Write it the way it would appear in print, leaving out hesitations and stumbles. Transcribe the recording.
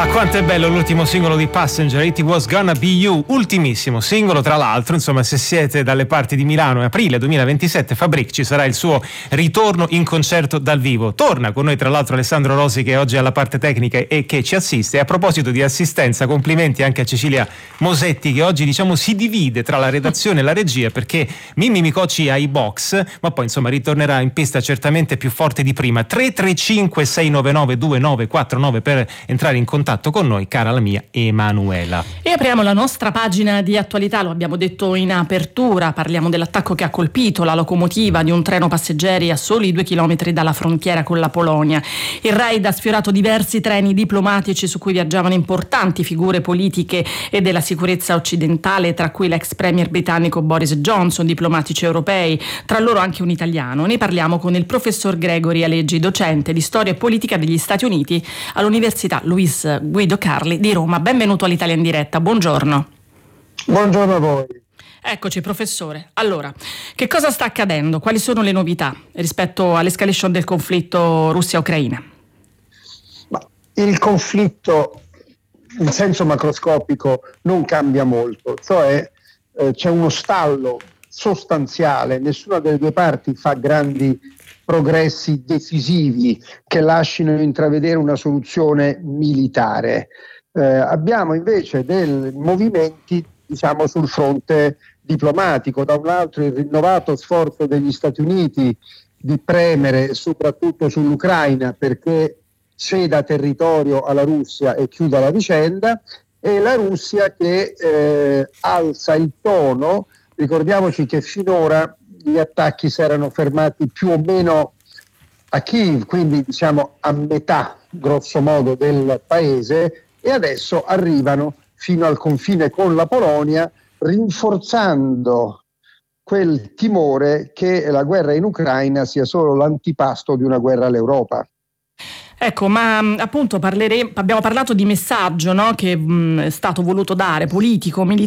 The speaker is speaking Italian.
Ma quanto è bello l'ultimo singolo di Passenger, It Was Gonna Be You, ultimissimo singolo tra l'altro. Insomma, se siete dalle parti di Milano, aprile 2027 Fabric ci sarà il suo ritorno in concerto dal vivo. Torna con noi tra l'altro Alessandro Rosi, che oggi è alla parte tecnica e che ci assiste. E a proposito di assistenza, complimenti anche a Cecilia Mosetti, che oggi diciamo si divide tra la redazione e la regia, perché Mimmi Micocci ha i box, ma poi insomma ritornerà in pista certamente più forte di prima. 335 699 2949 per entrare in contatto con noi, cara la mia Emanuela. E apriamo la nostra pagina di attualità, lo abbiamo detto in apertura, parliamo dell'attacco che ha colpito la locomotiva di un treno passeggeri a soli 2 chilometri dalla frontiera con la Polonia. Il raid ha sfiorato diversi treni diplomatici su cui viaggiavano importanti figure politiche e della sicurezza occidentale, tra cui l'ex premier britannico Boris Johnson, diplomatici europei, tra loro anche un italiano. Ne parliamo con il professor Gregory Aleggi, docente di storia e politica degli Stati Uniti all'Università Luis Guido Carli di Roma. Benvenuto all'Italia in diretta, buongiorno. Buongiorno a voi. Eccoci professore. Allora, che cosa sta accadendo? Quali sono le novità rispetto all'escalation del conflitto Russia-Ucraina? Il conflitto in senso macroscopico non cambia molto, cioè c'è uno stallo sostanziale, nessuna delle due parti fa grandi progressi decisivi che lasciano intravedere una soluzione militare. Abbiamo invece dei movimenti, diciamo, sul fronte diplomatico. Da un lato il rinnovato sforzo degli Stati Uniti di premere soprattutto sull'Ucraina perché ceda territorio alla Russia e chiuda la vicenda, e la Russia che alza il tono. Ricordiamoci che finora gli attacchi si erano fermati più o meno a Kiev, quindi diciamo a metà grosso modo del paese, e adesso arrivano fino al confine con la Polonia, rinforzando quel timore che la guerra in Ucraina sia solo l'antipasto di una guerra all'Europa. Ecco, ma appunto abbiamo parlato di messaggio, no, che è stato voluto dare, politico, militare.